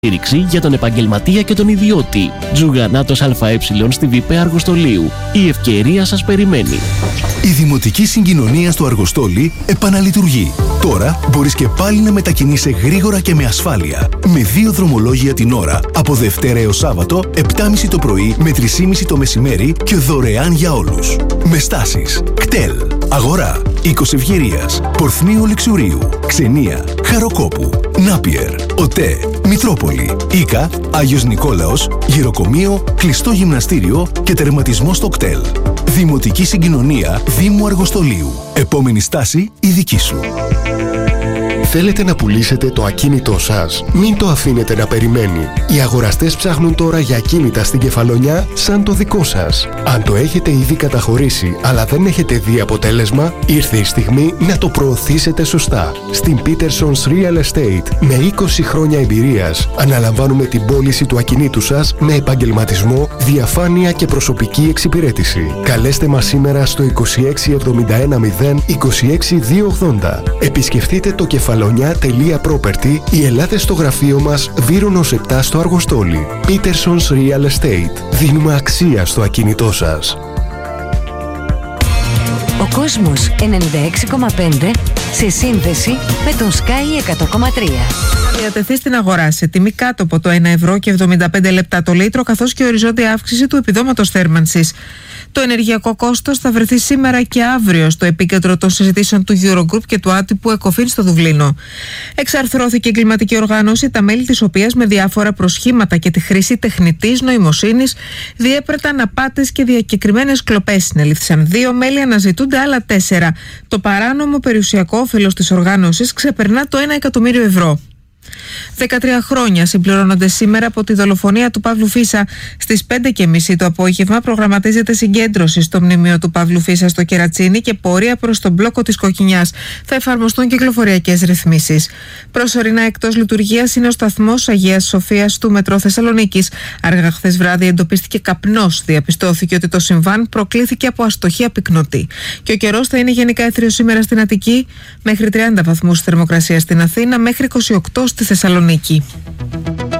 Στήριξη για τον επαγγελματία και τον ιδιώτη. Τζουγανάτος ΑΕ στη ΒΠ Αργοστολίου. Η ευκαιρία σας περιμένει. Η Δημοτική Συγκοινωνία στο Αργοστόλι επαναλειτουργεί. Τώρα μπορείς και πάλι να μετακινείσαι γρήγορα και με ασφάλεια. Με 2 δρομολόγια την ώρα από Δευτέρα έως Σάββατο, 7.30 το πρωί με 3.30 το μεσημέρι και δωρεάν για όλους. Με στάσεις κτέλ, Αγορά, Οίκος Ευγερίας, Πορθμίου Λεξουρίου, Ξενία, Χαροκόπου, Νάπιερ, ΟΤΕ, Μητρόπολη, Ίκα, Άγιος Νικόλαος, Γυροκομείο, κλειστό γυμναστήριο και τερματισμό στο κτέλ. Δημοτική Συγκοινωνία Δήμου Αργοστολίου. Επόμενη στάση η δική σου. Θέλετε να πουλήσετε το ακίνητό σας? Μην το αφήνετε να περιμένει. Οι αγοραστές ψάχνουν τώρα για ακίνητα στην Κεφαλονιά σαν το δικό σας. Αν το έχετε ήδη καταχωρήσει αλλά δεν έχετε δει αποτέλεσμα, ήρθε η στιγμή να το προωθήσετε σωστά. Στην Peterson's Real Estate, με 20 χρόνια εμπειρίας, αναλαμβάνουμε την πώληση του ακινήτου σας με επαγγελματισμό, διαφάνεια και προσωπική εξυπηρέτηση. Καλέστε μας σήμερα στο 26710 26280. Επισκεφτείτε το κεφαλονιά.property ή ελάτε στο γραφείο μας Βύρονος 7 στο Αργοστόλι. Peterson's Real Estate. Δίνουμε αξία στο ακίνητό σας. Ο κόσμος 96,5 σε σύνδεση με τον Sky 100,3. Διατεθεί στην αγορά σε τιμή κάτω από το 1 ευρώ και 75 λεπτά το λίτρο, καθώς και οριζόντια αύξηση του επιδόματος θέρμανσης. Το ενεργειακό κόστος θα βρεθεί σήμερα και αύριο στο επίκεντρο των συζητήσεων του Eurogroup και του άτυπου ΕΚΟΦΗΝ στο Δουβλίνο. Εξαρθρώθηκε η εγκληματική οργάνωση, τα μέλη της οποίας με διάφορα προσχήματα και τη χρήση τεχνητής νοημοσύνης διέπρεταν απάτες και διακεκριμένες κλοπές. Συνελήφθησαν 2 μέλη, αναζητούνται άλλα 4. Το παράνομο περιουσιακό όφελος της οργάνωσης ξεπερνά το 1 εκατομμύριο ευρώ. 13 χρόνια συμπληρώνονται σήμερα από τη δολοφονία του Παύλου Φίσα. Στις 5:30 το απόγευμα προγραμματίζεται συγκέντρωση στο μνημείο του Παύλου Φίσα στο Κερατσίνι και πορεία προς τον μπλόκο της Κοκκινιάς. Θα εφαρμοστούν κυκλοφοριακές ρυθμίσεις. Προσωρινά εκτός λειτουργίας είναι ο σταθμός Αγίας Σοφίας του Μετρό Θεσσαλονίκης. Αργά χθες βράδυ εντοπίστηκε καπνός. Διαπιστώθηκε ότι το συμβάν προκλήθηκε από αστοχία πυκνωτή. Και ο καιρός θα είναι γενικά έθριος σήμερα στην Αττική, μέχρι 30 βαθμούς θερμοκρασία στην Αθήνα, μέχρι 28 στη Θεσσαλονίκη.